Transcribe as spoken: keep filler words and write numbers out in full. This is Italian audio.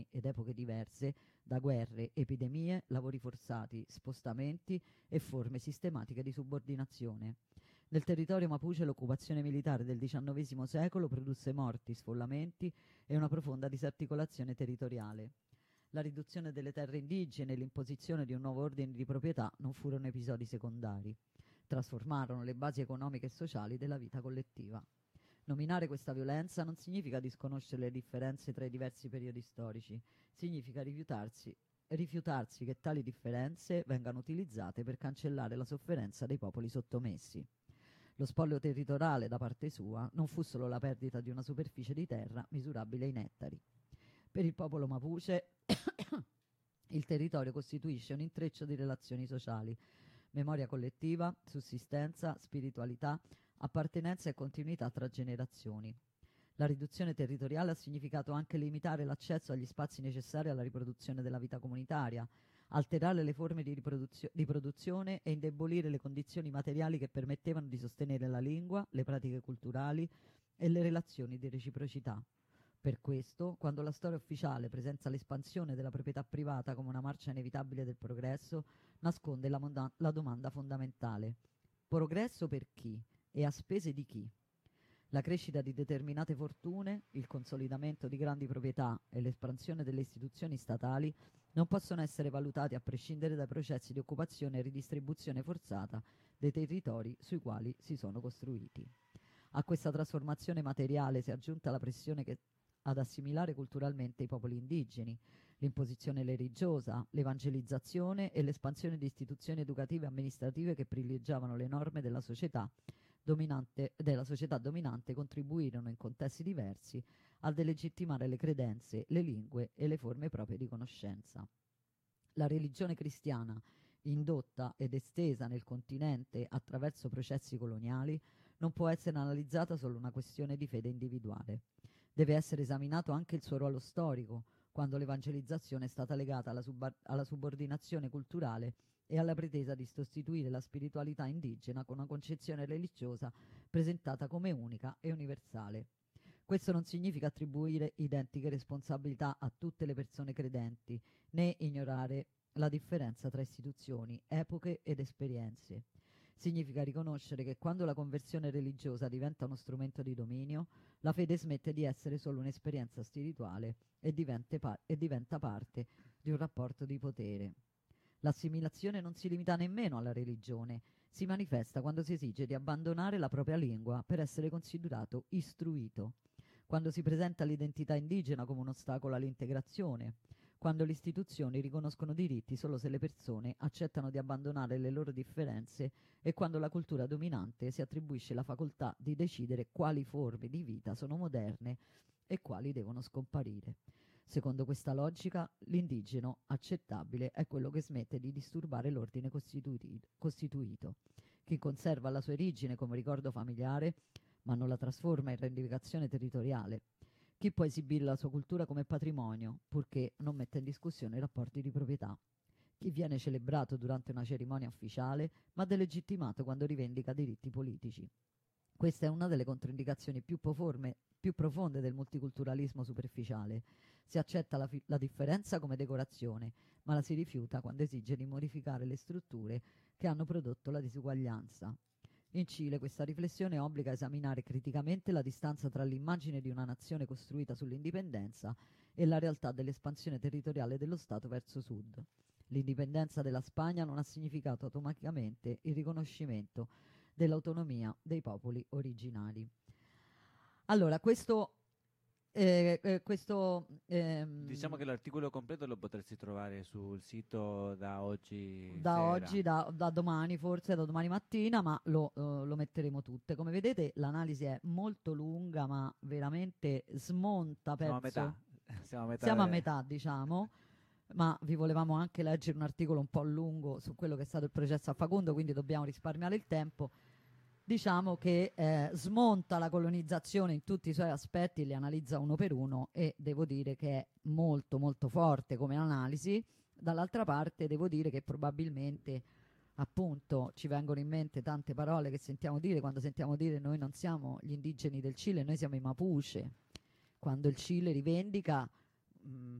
ed epoche diverse, da guerre, epidemie, lavori forzati, spostamenti e forme sistematiche di subordinazione. Nel territorio mapuche l'occupazione militare del diciannovesimo secolo produsse morti, sfollamenti e una profonda disarticolazione territoriale. La riduzione delle terre indigene e l'imposizione di un nuovo ordine di proprietà non furono episodi secondari. Trasformarono le basi economiche e sociali della vita collettiva. Nominare questa violenza non significa disconoscere le differenze tra i diversi periodi storici, significa rifiutarsi, rifiutarsi che tali differenze vengano utilizzate per cancellare la sofferenza dei popoli sottomessi. Lo spoglio territoriale da parte sua non fu solo la perdita di una superficie di terra misurabile in ettari. Per il popolo mapuche il territorio costituisce un intreccio di relazioni sociali, memoria collettiva, sussistenza, spiritualità, appartenenza e continuità tra generazioni. La riduzione territoriale ha significato anche limitare l'accesso agli spazi necessari alla riproduzione della vita comunitaria, alterare le forme di, riproduzio- di produzione e indebolire le condizioni materiali che permettevano di sostenere la lingua, le pratiche culturali e le relazioni di reciprocità. Per questo, quando la storia ufficiale presenta l'espansione della proprietà privata come una marcia inevitabile del progresso, nasconde la, monda- la domanda fondamentale: progresso per chi e a spese di chi? La crescita di determinate fortune, il consolidamento di grandi proprietà e l'espansione delle istituzioni statali non possono essere valutati a prescindere dai processi di occupazione e ridistribuzione forzata dei territori sui quali si sono costruiti. A questa trasformazione materiale si è aggiunta la pressione che ad assimilare culturalmente i popoli indigeni, l'imposizione religiosa, l'evangelizzazione e l'espansione di istituzioni educative e amministrative che privilegiavano le norme della società dominante, della società dominante contribuirono in contesti diversi a delegittimare le credenze, le lingue e le forme proprie di conoscenza. La religione cristiana, indotta ed estesa nel continente attraverso processi coloniali, non può essere analizzata solo una questione di fede individuale. Deve essere esaminato anche il suo ruolo storico, quando l'evangelizzazione è stata legata alla, sub- alla subordinazione culturale e alla pretesa di sostituire la spiritualità indigena con una concezione religiosa presentata come unica e universale. Questo non significa attribuire identiche responsabilità a tutte le persone credenti, né ignorare la differenza tra istituzioni, epoche ed esperienze. Significa riconoscere che quando la conversione religiosa diventa uno strumento di dominio, la fede smette di essere solo un'esperienza spirituale e, pa- e diventa parte di un rapporto di potere. L'assimilazione non si limita nemmeno alla religione, si manifesta quando si esige di abbandonare la propria lingua per essere considerato istruito, quando si presenta l'identità indigena come un ostacolo all'integrazione, quando le istituzioni riconoscono diritti solo se le persone accettano di abbandonare le loro differenze e quando la cultura dominante si attribuisce la facoltà di decidere quali forme di vita sono moderne e quali devono scomparire. Secondo questa logica, l'indigeno accettabile è quello che smette di disturbare l'ordine costituito, costituito. Chi conserva la sua origine come ricordo familiare, ma non la trasforma in rivendicazione territoriale. Chi può esibire la sua cultura come patrimonio, purché non metta in discussione i rapporti di proprietà. Chi viene celebrato durante una cerimonia ufficiale, ma delegittimato quando rivendica diritti politici. Questa è una delle controindicazioni più, poforme, più profonde del multiculturalismo superficiale. Si accetta la, fi- la differenza come decorazione, ma la si rifiuta quando esige di modificare le strutture che hanno prodotto la disuguaglianza. In Cile questa riflessione obbliga a esaminare criticamente la distanza tra l'immagine di una nazione costruita sull'indipendenza e la realtà dell'espansione territoriale dello Stato verso sud. L'indipendenza della Spagna non ha significato automaticamente il riconoscimento dell'autonomia dei popoli originali. Allora, questo eh, eh, questo ehm, Diciamo che l'articolo completo lo potresti trovare sul sito da oggi da sera. oggi, da, da domani, forse da domani mattina, ma lo, eh, lo metteremo tutte. Come vedete, l'analisi è molto lunga, ma veramente smonta Siamo a pezzo. metà. Siamo a metà. Siamo a de- metà, diciamo, ma vi volevamo anche leggere un articolo un po' lungo su quello che è stato il processo a Facundo, quindi dobbiamo risparmiare il tempo. Diciamo che eh, smonta la colonizzazione in tutti i suoi aspetti, li analizza uno per uno e devo dire che è molto molto forte come analisi. Dall'altra parte devo dire che probabilmente appunto ci vengono in mente tante parole che sentiamo dire quando sentiamo dire noi non siamo gli indigeni del Cile, noi siamo i Mapuche. Quando il Cile rivendica mh,